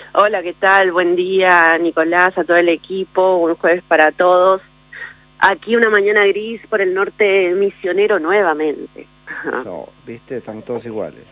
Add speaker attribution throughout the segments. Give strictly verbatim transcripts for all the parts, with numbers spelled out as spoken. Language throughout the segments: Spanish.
Speaker 1: Hola, ¿qué tal? Buen día, Nicolás, a todo el equipo, un jueves para todos. Aquí una mañana gris por el norte misionero nuevamente.
Speaker 2: No, viste, están todos iguales.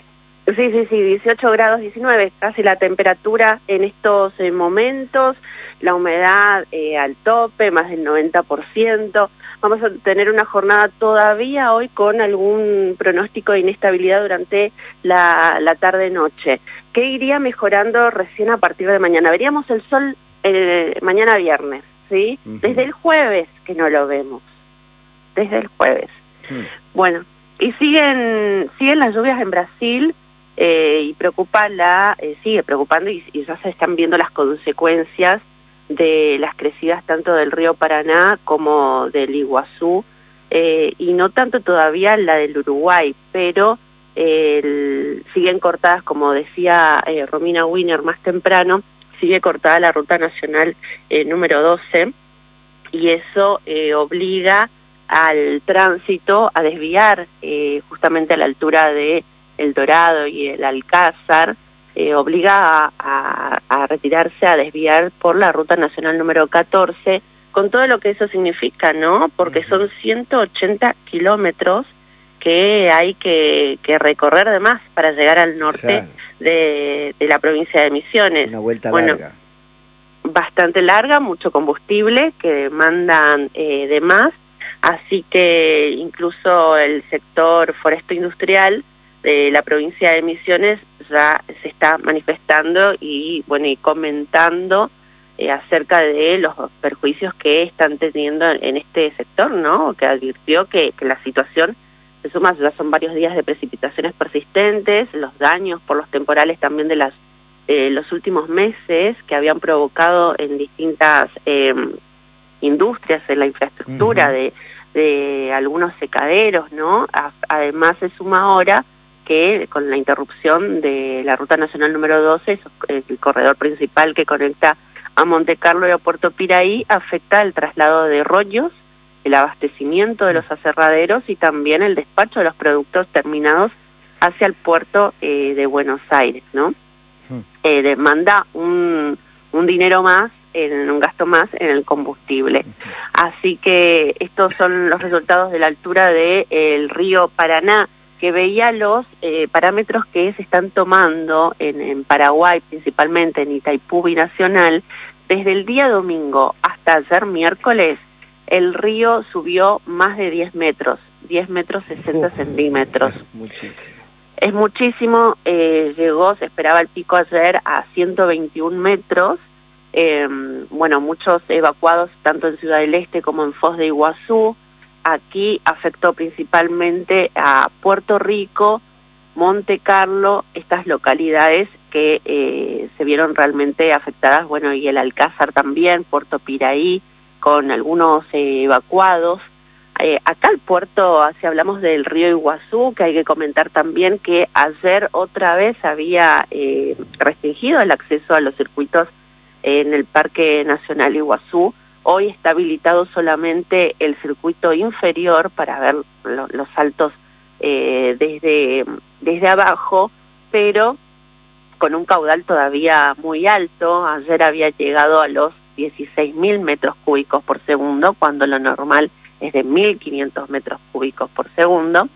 Speaker 1: Sí, sí, sí, dieciocho grados diecinueve, casi la temperatura en estos eh, momentos, la humedad eh, al tope, más del noventa por ciento. Vamos a tener una jornada todavía hoy con algún pronóstico de inestabilidad durante la, la tarde-noche, que iría mejorando recién a partir de mañana. Veríamos el sol eh, mañana viernes, ¿sí? Uh-huh. Desde el jueves que no lo vemos, desde el jueves. Uh-huh. Bueno, y siguen, siguen las lluvias en Brasil. Eh, y preocupa la eh, sigue preocupando y, y ya se están viendo las consecuencias de las crecidas tanto del río Paraná como del Iguazú, eh, y no tanto todavía la del Uruguay, pero eh, el, siguen cortadas, como decía eh, Romina Wiener más temprano, sigue cortada la ruta nacional eh, número doce, y eso eh, obliga al tránsito a desviar eh, justamente a la altura de El Dorado y el Alcázar, eh, obliga a, a, a retirarse, a desviar por la ruta nacional número catorce, con todo lo que eso significa, ¿no? Porque son ciento ochenta kilómetros que hay que, que recorrer de más para llegar al norte, claro, de, de la provincia de Misiones.
Speaker 2: Una vuelta
Speaker 1: bueno,
Speaker 2: larga.
Speaker 1: Bastante larga, mucho combustible que demandan eh, de más, así que incluso el sector foresto industrial de la provincia de Misiones ya se está manifestando y bueno y comentando eh, acerca de los perjuicios que están teniendo en este sector, ¿no? Que advirtió que, que la situación se suma, ya son varios días de precipitaciones persistentes, los daños por los temporales también de las eh, los últimos meses que habían provocado en distintas eh, industrias, en la infraestructura, uh-huh, de, de algunos secaderos, ¿no? A, además se suma ahora que con la interrupción de la ruta nacional número doce, el corredor principal que conecta a Montecarlo y a Puerto Piraí, afecta el traslado de rollos, el abastecimiento de los aserraderos y también el despacho de los productos terminados hacia el puerto eh, de Buenos Aires, ¿no? Hmm. Eh, demanda un, un dinero más, en un gasto más en el combustible. Hmm. Así que estos son los resultados de la altura del de, río Paraná, que veía los eh, parámetros que se están tomando en, en Paraguay, principalmente en Itaipú Binacional. Desde el día domingo hasta ayer miércoles, el río subió más de diez metros, diez metros sesenta uh, centímetros.
Speaker 2: Muchísimo.
Speaker 1: Es muchísimo, eh, llegó, se esperaba el pico ayer a ciento veintiún metros, eh, bueno, muchos evacuados tanto en Ciudad del Este como en Foz de Iguazú. Aquí afectó principalmente a Puerto Rico, Montecarlo, estas localidades que eh, se vieron realmente afectadas, bueno, y el Alcázar también, Puerto Piraí, con algunos eh, evacuados. Eh, acá el puerto, si hablamos del río Iguazú, que hay que comentar también que ayer otra vez había eh, restringido el acceso a los circuitos en el Parque Nacional Iguazú. Hoy está habilitado solamente el circuito inferior para ver lo, los saltos eh, desde, desde abajo, pero con un caudal todavía muy alto. Ayer había llegado a los dieciséis mil metros cúbicos por segundo, cuando lo normal es de mil quinientos metros cúbicos por segundo.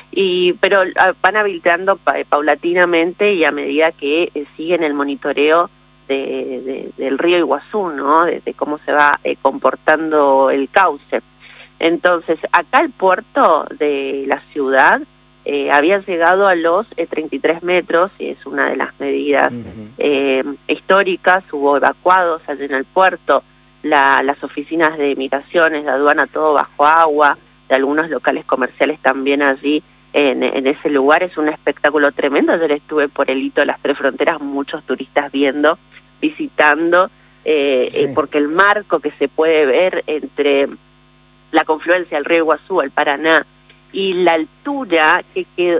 Speaker 1: Y, pero van habilitando pa, paulatinamente y a medida que eh, siguen el monitoreo De, de, del río Iguazú, ¿no? De, de cómo se va eh, comportando el cauce. Entonces, acá el puerto de la ciudad eh, había llegado a los eh, treinta y tres metros, y es una de las medidas uh-huh. eh, históricas. Hubo evacuados allí en el puerto, la, las oficinas de migraciones, de aduana, todo bajo agua, de algunos locales comerciales también allí En, en ese lugar. Es un espectáculo tremendo. Ayer estuve por el hito de las Tres Fronteras, muchos turistas viendo, visitando, eh, sí. eh, porque el marco que se puede ver entre la confluencia del río Iguazú, el Paraná, y la altura que quedó